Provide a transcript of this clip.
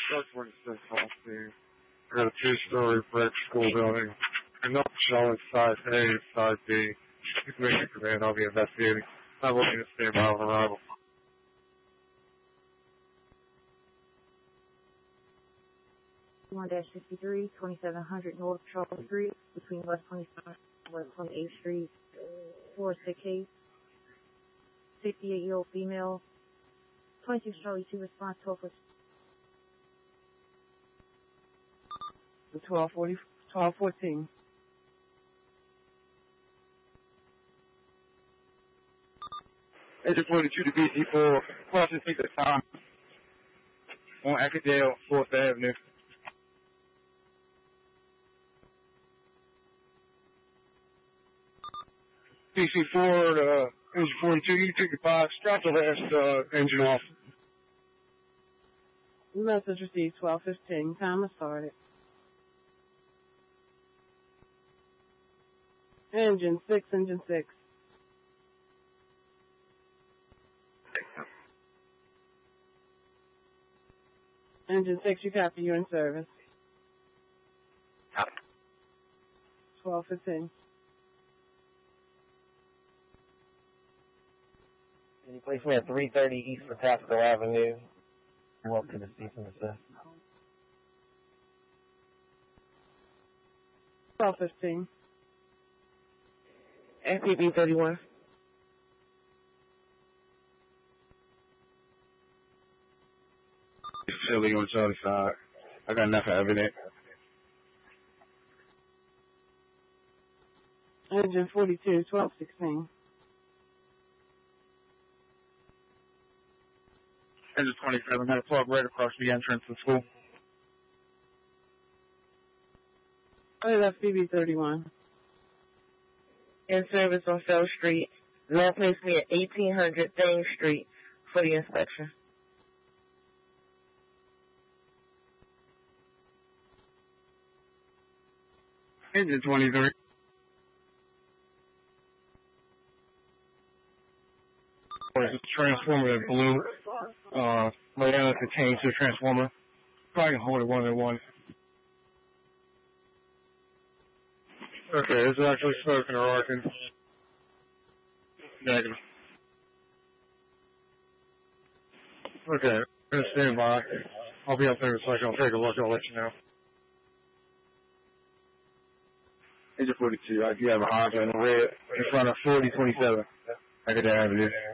That's 26 off the. I got a 2-story brick school building. I'm not showing size A, size B. Information command, I'll be investigating. I'm looking to stand by on arrival. 1-63, 2700 North Charles Street, between West 25th and West 28th Street. 4-6 case. 68-year-old female. 22 Charlie 2 response 1214. Agent 42 to BC4, crossing 6 at time on Acadale, 4th Avenue. BC4, Agent 42, you take the box, drop the last engine off. Message received 12:15. Timer started. Engine 6. Engine 6, you copy, you're in service. 12:15. Can you place me at 330 East Patapsco Avenue? Welcome to cease and desist. 12:15. FPB 31. Facility on the other side. I got enough evidence. Engine 42, 12:16. Engine 27, got a plug right across the entrance to school. FPB 31. In service on Fell Street. Now place me at 1800 Thames Street for the inspection. Engine 23. There's a transformer that blew. Right down at the change to the transformer. Probably can hold it one-on-one. Okay, is it actually smoking or arcing? Negative. Okay, I'm going to stand by. I'll be up there in a second. I'll take a look. I'll let you know. Engine 42, I do have a Honda in the red in front of 4027. I could have it.